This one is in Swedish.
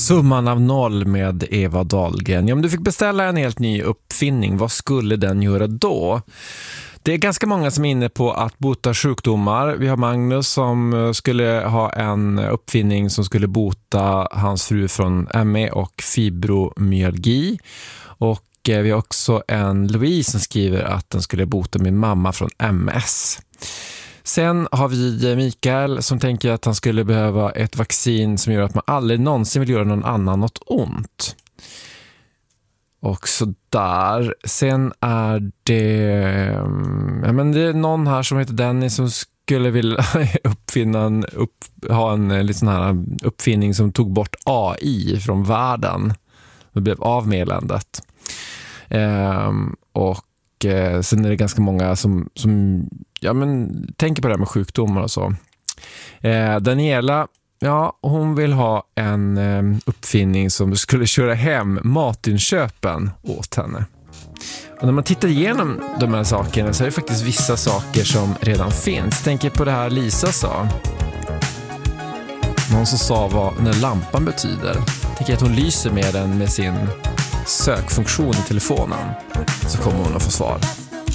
Summan av noll med Eva Dahlgren. Ja, om du fick beställa en helt ny uppfinning, vad skulle den göra då? Det är ganska många som är inne på att bota sjukdomar. Vi har Magnus som skulle ha en uppfinning som skulle bota hans fru från ME och fibromyalgi. Och vi har också en Louise som skriver att den skulle bota min mamma från MS. Sen har vi Mikael som tänker att han skulle behöva ett vaccin som gör att man aldrig någonsin vill göra någon annan något ont. Och så där. Sen är det det är någon här som heter Dennis som skulle vilja ha en liten här uppfinning som tog bort AI från världen. Det blev av med eländet. Sen är det ganska många som tänker på det här med sjukdomar och så. Daniela, hon vill ha en uppfinning som skulle köra hem matinköpen åt henne. Och när man tittar igenom de här sakerna så är det faktiskt vissa saker som redan finns. Tänker på det här Lisa sa. Någon som sa vad den här lampan betyder. Tänker att hon lyser med den med sin sökfunktion i telefonen, så kommer hon att få svar.